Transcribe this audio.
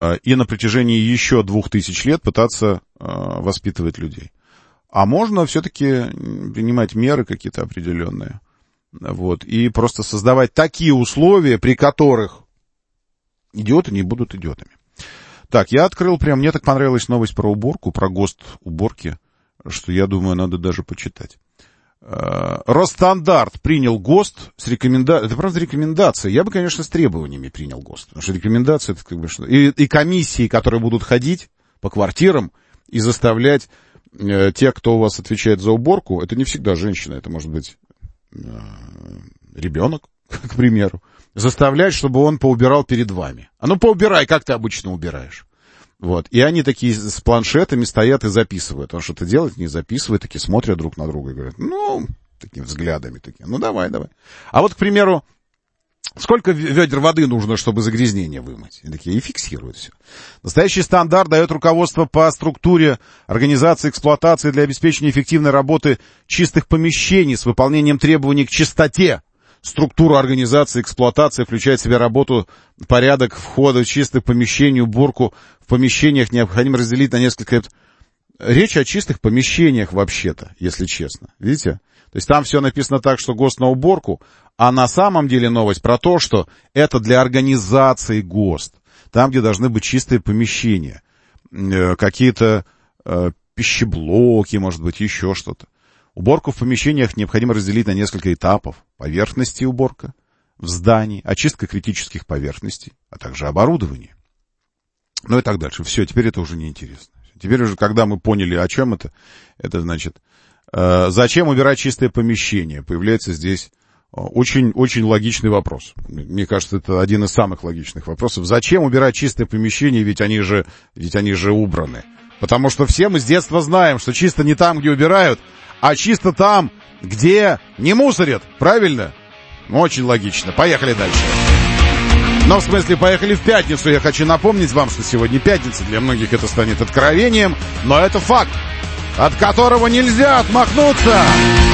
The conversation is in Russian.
и на протяжении еще 2000 лет пытаться воспитывать людей. А можно все-таки принимать меры какие-то определенные. Вот, и просто создавать такие условия, при которых идиоты не будут идиотами. Так, я открыл мне так понравилась новость про уборку, про ГОСТ уборки, что я думаю, надо даже почитать. Росстандарт принял ГОСТ с рекомендацией. Это правда рекомендация. Я бы, конечно, с требованиями принял ГОСТ. Потому что рекомендация, это как бы что. И комиссии, которые будут ходить по квартирам и заставлять тех, кто у вас отвечает за уборку, это не всегда женщина, это может быть ребенок, к примеру, заставлять, чтобы он поубирал перед вами. А ну поубирай, как ты обычно убираешь. Вот. И они такие с планшетами стоят и записывают. Он что-то делает, не записывает, такие смотрят друг на друга и говорят, ну, такими взглядами такие, ну давай. А вот, к примеру, сколько ведер воды нужно, чтобы загрязнение вымыть? И такие, и фиксируют все. Настоящий стандарт дает руководство по структуре организации эксплуатации для обеспечения эффективной работы чистых помещений с выполнением требований к чистоте. Структура организации эксплуатации включает в себя работу, порядок входа в чистых помещений, уборку в помещениях необходимо разделить на несколько... Речь о чистых помещениях вообще-то, если честно. Видите? То есть там все написано так, что ГОСТ на уборку, а на самом деле новость про то, что это для организации ГОСТ. Там, где должны быть чистые помещения. Какие-то пищеблоки, может быть, еще что-то. Уборку в помещениях необходимо разделить на несколько этапов. Поверхности уборка в здании, очистка критических поверхностей, а также оборудование. Ну и так дальше. Все, теперь это уже неинтересно. Теперь уже, когда мы поняли, о чем это значит, зачем убирать чистое помещение? Появляется здесь очень, очень логичный вопрос. Мне кажется, это один из самых логичных вопросов. Зачем убирать чистое помещение, ведь они же убраны? Потому что все мы с детства знаем, что чисто не там, где убирают, а чисто там, где не мусорят. Правильно? Очень логично. Поехали дальше. Но в смысле, поехали в пятницу. Я хочу напомнить вам, что сегодня пятница. Для многих это станет откровением, но это факт, от которого нельзя отмахнуться.